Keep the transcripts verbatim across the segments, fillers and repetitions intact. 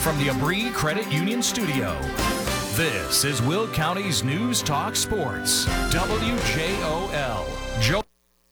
from the Abri Credit Union Studio, this is Will County's News Talk Sports, W J O L. Joe.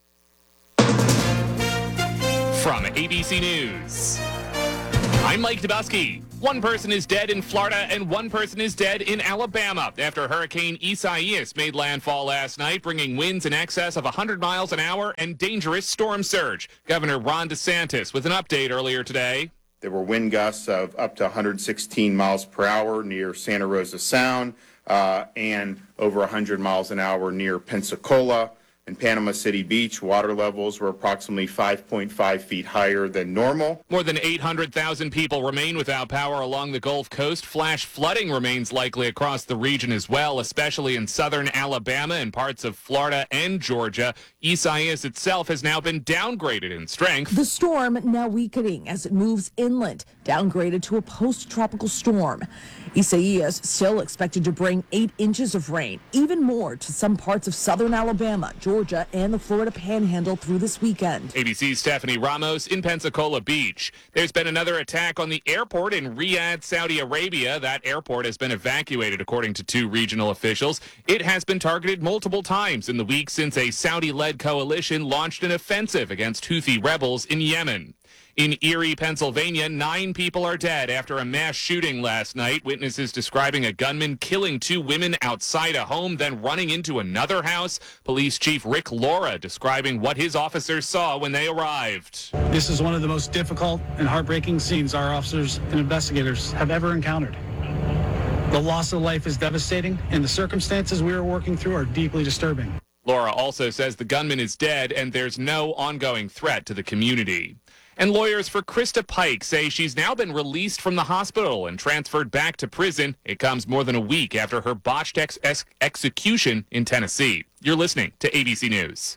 From A B C News, I'm Mike Dubusky. One person is dead in Florida and one person is dead in Alabama after Hurricane Isaias made landfall last night, bringing winds in excess of one hundred miles an hour and dangerous storm surge. Governor Ron DeSantis with an update earlier today. There were wind gusts of up to one hundred sixteen miles per hour near Santa Rosa Sound uh, and over one hundred miles an hour near Pensacola. In Panama City Beach, water levels were approximately five point five feet higher than normal. More than eight hundred thousand people remain without power along the Gulf Coast. Flash flooding remains likely across the region as well, especially in southern Alabama and parts of Florida and Georgia. Isaias itself has now been downgraded in strength. The storm now weakening as it moves inland, downgraded to a post-tropical storm. Isaias still expected to bring eight inches of rain, even more to some parts of southern Alabama, Georgia, and the Florida Panhandle through this weekend. A B C's Stephanie Ramos in Pensacola Beach. There's been another attack on the airport in Riyadh, Saudi Arabia. That airport has been evacuated, according to two regional officials. It has been targeted multiple times in the week since a Saudi-led coalition launched an offensive against Houthi rebels in Yemen. In Erie, Pennsylvania, nine people are dead after a mass shooting last night. Witnesses describing a gunman killing two women outside a home, then running into another house. Police Chief Rick Laura describing what his officers saw when they arrived. This is one of the most difficult and heartbreaking scenes our officers and investigators have ever encountered. The loss of life is devastating, and the circumstances we are working through are deeply disturbing. Laura also says the gunman is dead and there's no ongoing threat to the community. And lawyers for Krista Pike say she's now been released from the hospital and transferred back to prison. It comes more than a week after her botched ex- ex- execution in Tennessee. You're listening to A B C News.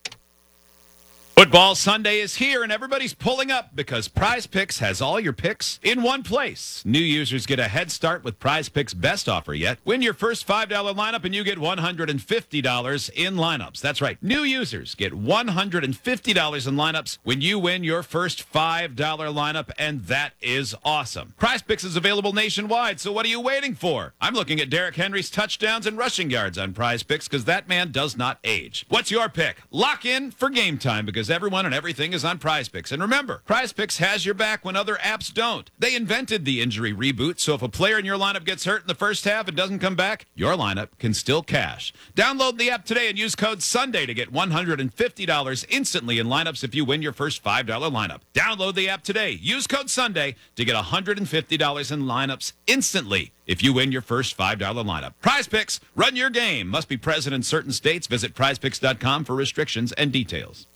Football Sunday is here, and everybody's pulling up because Prize Picks has all your picks in one place. New users get a head start with Prize Picks' best offer yet. Win your first five dollar lineup, and you get one hundred fifty dollars in lineups. That's right. New users get one hundred fifty dollars in lineups when you win your first five dollar lineup, and that is awesome. Prize Picks is available nationwide, so what are you waiting for? I'm looking at Derrick Henry's touchdowns and rushing yards on Prize Picks because that man does not age. What's your pick? Lock in for game time because everyone and everything is on Prize Picks. And remember, Prize Picks has your back when other apps don't. They invented the injury reboot, so if a player in your lineup gets hurt in the first half and doesn't come back, your lineup can still cash. Download the app today and use code SUNDAY to get one hundred fifty dollars instantly in lineups if you win your first five dollar lineup. Download the app today. Use code SUNDAY to get one hundred fifty dollars in lineups instantly if you win your first five dollar lineup. Prize Picks, run your game. Must be present in certain states. Visit prize picks dot com for restrictions and details.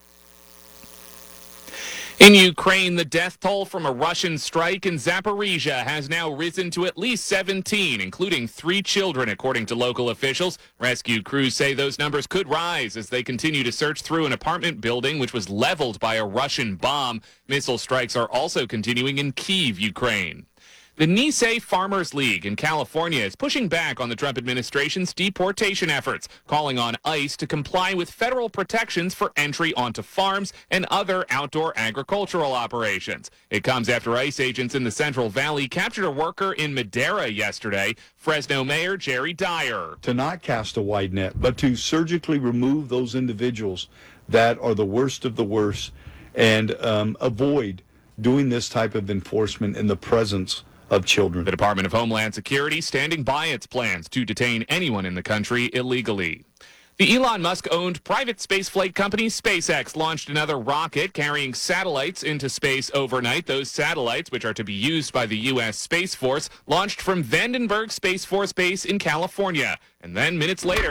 In Ukraine, the death toll from a Russian strike in Zaporizhia has now risen to at least seventeen, including three children, according to local officials. Rescue crews say those numbers could rise as they continue to search through an apartment building which was leveled by a Russian bomb. Missile strikes are also continuing in Kyiv, Ukraine. The Nisei Farmers League in California is pushing back on the Trump administration's deportation efforts, calling on ICE to comply with federal protections for entry onto farms and other outdoor agricultural operations. It comes after ICE agents in the Central Valley captured a worker in Madera yesterday. Fresno Mayor Jerry Dyer. To not cast a wide net, but to surgically remove those individuals that are the worst of the worst and um, avoid doing this type of enforcement in the presence of children. The Department of Homeland Security standing by its plans to detain anyone in the country illegally. The Elon Musk-owned private spaceflight company SpaceX launched another rocket carrying satellites into space overnight. Those satellites, which are to be used by the U S Space Force, launched from Vandenberg Space Force Base in California. And then minutes later,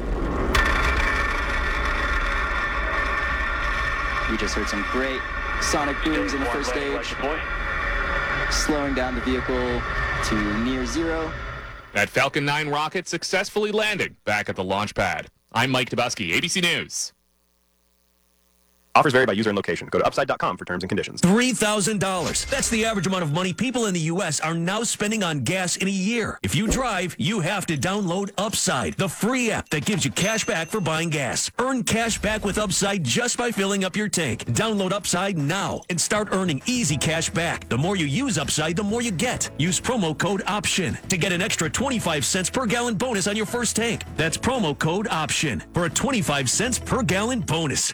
we just heard some great sonic booms in the first stage, slowing down the vehicle to near zero. That Falcon nine rocket successfully landing back at the launch pad. I'm Mike Dubusky, A B C News. Offers vary by user and location. Go to upside dot com for terms and conditions. three thousand dollars. That's the average amount of money people in the U S are now spending on gas in a year. If you drive, you have to download Upside, the free app that gives you cash back for buying gas. Earn cash back with Upside just by filling up your tank. Download Upside now and start earning easy cash back. The more you use Upside, the more you get. Use promo code OPTION to get an extra twenty-five cents per gallon bonus on your first tank. That's promo code OPTION for a twenty-five cents per gallon bonus.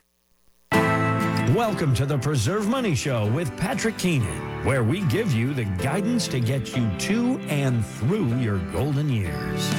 Welcome to the Preserve Money Show with Patrick Keenan, where we give you the guidance to get you to and through your golden years.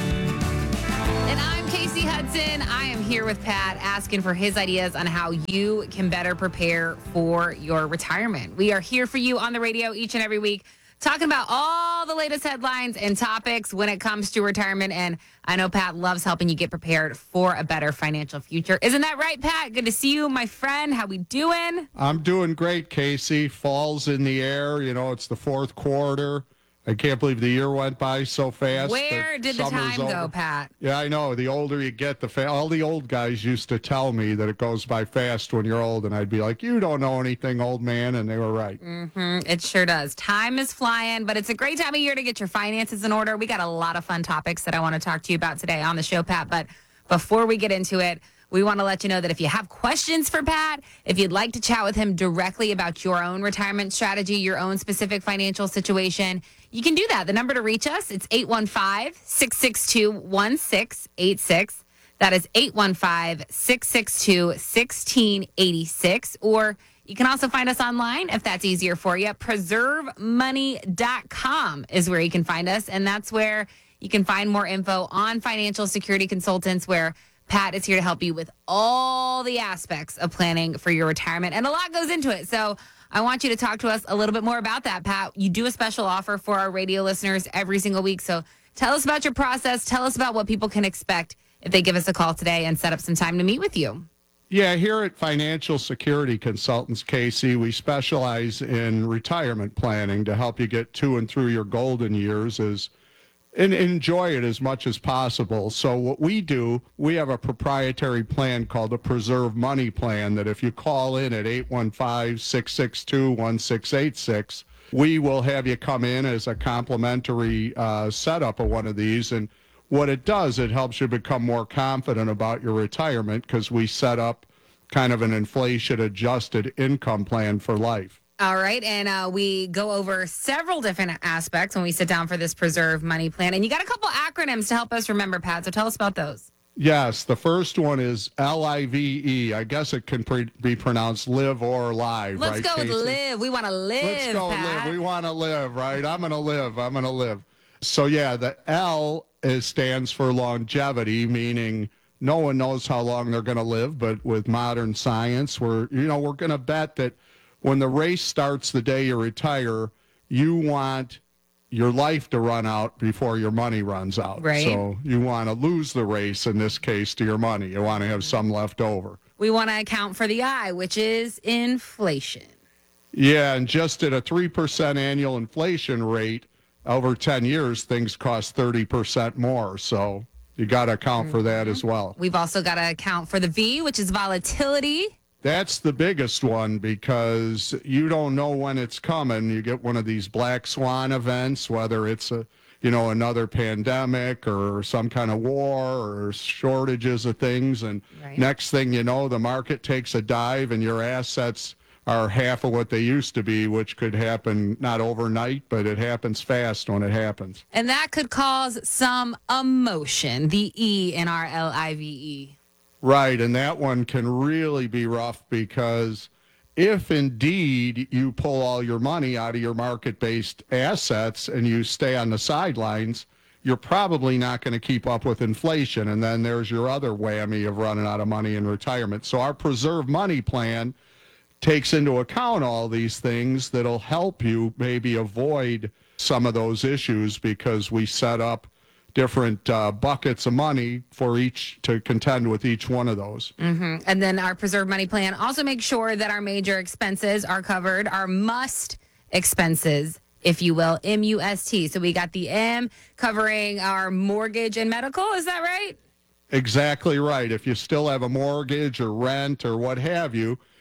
And I'm Casey Hudson. I am here with Pat asking for his ideas on how you can better prepare for your retirement. We are here for you on the radio each and every week, talking about all the latest headlines and topics when it comes to retirement. And I know Pat loves helping you get prepared for a better financial future. Isn't that right, Pat? Good to see you, my friend. How we doing? I'm doing great, Casey. Fall's in the air. You know, it's the fourth quarter. I can't believe the year went by so fast. Where did the time go, Pat? Yeah, I know. The older you get, the fa- all the old guys used to tell me that it goes by fast when you're old, and I'd be like, you don't know anything, old man, and they were right. Mm-hmm. It sure does. Time is flying, but it's a great time of year to get your finances in order. We got a lot of fun topics that I want to talk to you about today on the show, Pat, but before we get into it, we want to let you know that if you have questions for Pat, if you'd like to chat with him directly about your own retirement strategy, your own specific financial situation, you can do that. The number to reach us, it's eight one five, six six two, one six eight six. That is eight one five, six six two, one six eight six. Or you can also find us online if that's easier for you. preserve money dot com is where you can find us, and that's where you can find more info on financial security consultants, where Pat is here to help you with all the aspects of planning for your retirement, and a lot goes into it. So I want you to talk to us a little bit more about that, Pat. You do a special offer for our radio listeners every single week. So tell us about your process. Tell us about what people can expect if they give us a call today and set up some time to meet with you. Yeah, here at Financial Security Consultants, Casey, we specialize in retirement planning to help you get to and through your golden years as and enjoy it as much as possible. So what we do, we have a proprietary plan called the Preserve Money Plan that if you call in at eight one five, six six two, one six eight six, we will have you come in as a complimentary uh, setup of one of these. And what it does, it helps you become more confident about your retirement because we set up kind of an inflation-adjusted income plan for life. All right, and uh, we go over several different aspects when we sit down for this Preserve Money Plan. And you got a couple acronyms to help us remember, Pat, so tell us about those. Yes, the first one is L I V E. I guess it can pre- be pronounced live or live, Let's right, go Casey? with live. We want to live, Let's go Pat. live. We want to live, right? I'm going to live. I'm going to live. So, yeah, the L is, stands for longevity, meaning no one knows how long they're going to live. But with modern science, we're, you know, we're going to bet that when the race starts the day you retire, you want your life to run out before your money runs out. Right. So you want to lose the race, in this case, to your money. You want to have some left over. We want to account for the I, which is inflation. Yeah, and just at a three percent annual inflation rate, over ten years, things cost thirty percent more. So you got to account mm-hmm. for that as well. We've also got to account for the V, which is volatility. That's the biggest one because you don't know when it's coming. You get one of these black swan events, whether it's a, you know, another pandemic or some kind of war or shortages of things. And right. next thing you know, the market takes a dive and your assets are half of what they used to be, which could happen not overnight, but it happens fast when it happens. And that could cause some emotion, the E in our L I V E. Right, and that one can really be rough because if indeed you pull all your money out of your market-based assets and you stay on the sidelines, you're probably not going to keep up with inflation. And then there's your other whammy of running out of money in retirement. So our Preserve Money Plan takes into account all these things that'll help you maybe avoid some of those issues because we set up different uh, buckets of money for each to contend with each one of those. Mm-hmm. And then our Preserve Money Plan also makes sure that our major expenses are covered, our must expenses, if you will, M U S T. So we got the M covering our mortgage and medical. Is that right? Exactly right. If you still have a mortgage or rent or what have you,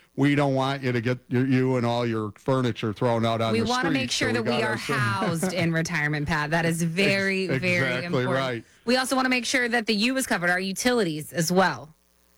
we don't want you to get your, you and all your furniture thrown out on we the street. We want to make sure so that we, we are housed in retirement, Pat. That is very, Ex- very exactly important. Right. We also want to make sure that the U is covered, our utilities as well.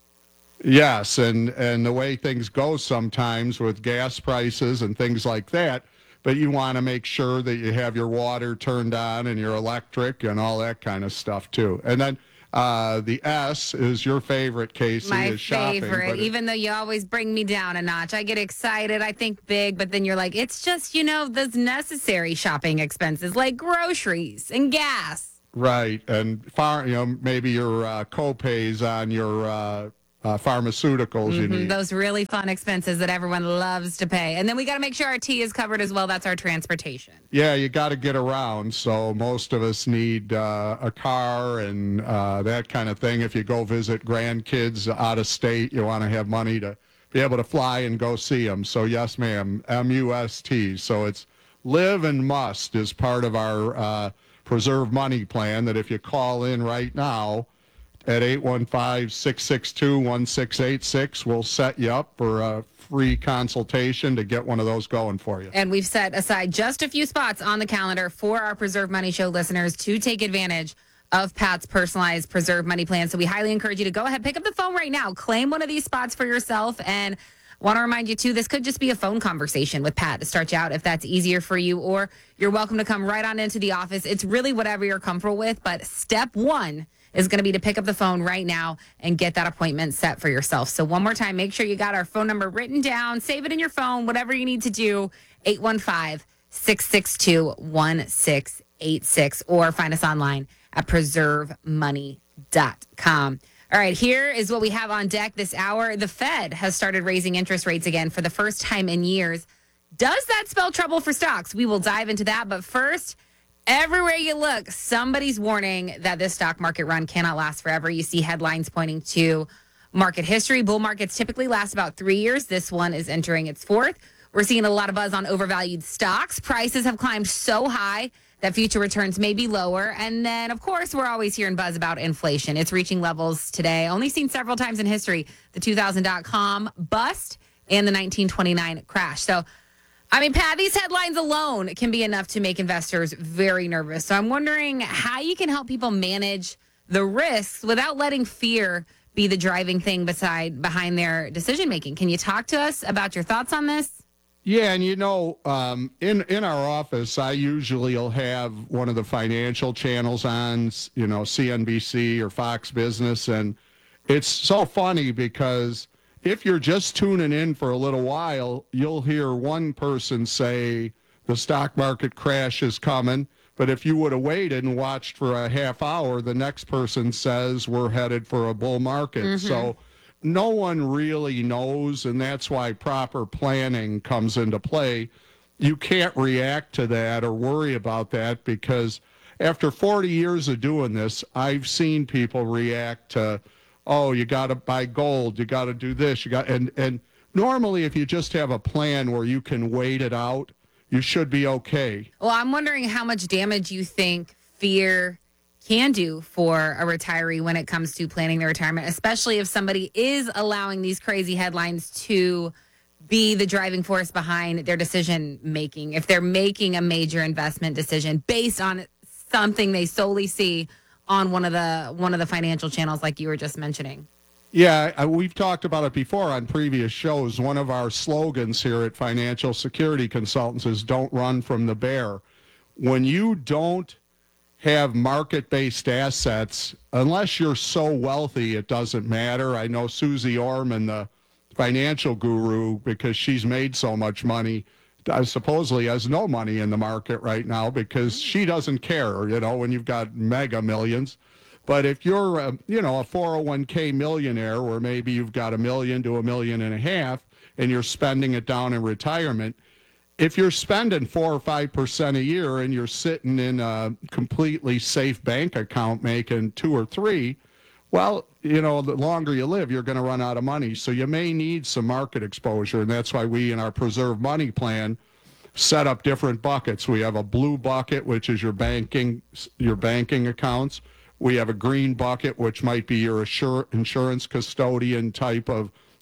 Yes, and, and the way things go sometimes with gas prices and things like that, but you want to make sure that you have your water turned on and your electric and all that kind of stuff too. And then uh, the S is your favorite, Casey, My is shopping. favorite, even though you always bring me down a notch. I get excited, I think big, but then you're like, it's just, you know, those necessary shopping expenses like groceries and gas. Right, and far, you know, maybe your uh, co-pays on your uh, uh, pharmaceuticals you Mm-hmm, need. those really fun expenses that everyone loves to pay. And then we got to make sure our T is covered as well. That's our transportation. Yeah, you got to get around. So most of us need uh, a car and uh, that kind of thing. If you go visit grandkids out of state, you want to have money to be able to fly and go see them. So yes, ma'am, M U S T. So it's live and must is part of our uh, Preserve Money plan that if you call in right now at eight one five, six six two, one six eight six, we'll set you up for a free consultation to get one of those going for you. And we've set aside just a few spots on the calendar for our Preserve Money Show listeners to take advantage of Pat's personalized Preserve Money plan. So we highly encourage you to go ahead, pick up the phone right now, claim one of these spots for yourself. And want to remind you, too, this could just be a phone conversation with Pat to start you out if that's easier for you, or you're welcome to come right on into the office. It's really whatever you're comfortable with, but step one is going to be to pick up the phone right now and get that appointment set for yourself. So one more time, make sure you got our phone number written down, save it in your phone, whatever you need to do, eight one five, six six two, one six eight six, or find us online at preserve money dot com. All right, here is what we have on deck this hour. The Fed has started raising interest rates again for the first time in years. Does that spell trouble for stocks? We will dive into that. But first, everywhere you look, somebody's warning that this stock market run cannot last forever. You see headlines pointing to market history. Bull markets typically last about three years. This one is entering its fourth. We're seeing a lot of buzz on overvalued stocks. Prices have climbed so high that future returns may be lower. And then, of course, we're always hearing buzz about inflation. It's reaching levels today, only seen several times in history, the two thousand dot-com bust and the nineteen twenty-nine crash. So, I mean, Pat, these headlines alone can be enough to make investors very nervous. So I'm wondering how you can help people manage the risks without letting fear be the driving thing beside behind their decision-making. Can you talk to us about your thoughts on this? Yeah, and you know, um, in in our office, I usually will have one of the financial channels on, you know, C N B C or Fox Business, and it's so funny because if you're just tuning in for a little while, you'll hear one person say the stock market crash is coming, but if you would have waited and watched for a half hour, the next person says we're headed for a bull market. Mm-hmm. So no one really knows, and that's why proper planning comes into play. You can't react to that or worry about that because after forty years of doing this, I've seen people react to, oh, you got to buy gold, you got to do this, you got, and and normally if you just have a plan where you can wait it out, you should be okay. Well, I'm wondering how much damage you think fear can do for a retiree when it comes to planning their retirement, especially if somebody is allowing these crazy headlines to be the driving force behind their decision making. If they're making a major investment decision based on something they solely see on one of the one of the financial channels like you were just mentioning. Yeah, we've talked about it before on previous shows. One of our slogans here at Financial Security Consultants is don't run from the bear. When you don't have market-based assets, unless you're so wealthy, it doesn't matter. I know Susie Orman, the financial guru, because she's made so much money, uh, supposedly has no money in the market right now because she doesn't care, you know, when you've got mega millions. But if you're, a, you know, a four oh one k millionaire where maybe you've got a million to a million and a half and you're spending it down in retirement, if you're spending four or five percent a year and you're sitting in a completely safe bank account making two or three, well, you know, the longer you live, you're going to run out of money. So you may need some market exposure, and that's why we in our Preserve Money plan set up different buckets. We have a blue bucket, which is your banking your banking accounts. We have a green bucket, which might be your assur- insurance custodian type of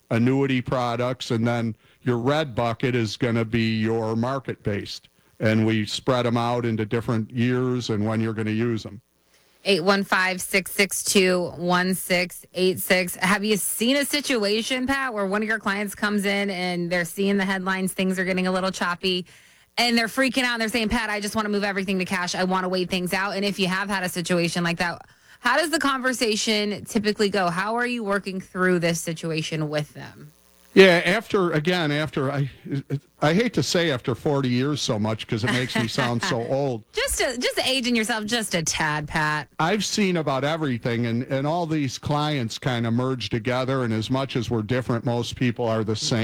annuity products, and then your red bucket is going to be your market-based. And we spread them out into different years and when you're going to use them. eight one five, six six two, one six eight six. Have you seen a situation, Pat, where one of your clients comes in and they're seeing the headlines, things are getting a little choppy, and they're freaking out and they're saying, Pat, I just want to move everything to cash. I want to wait things out. And if you have had a situation like that, how does the conversation typically go? How are you working through this situation with them? Yeah, after, again, after, I I hate to say after forty years so much because it makes me sound so old. Just to, just aging yourself just a tad, Pat. I've seen about everything, and, and all these clients kind of merge together, and as much as we're different, most people are the same.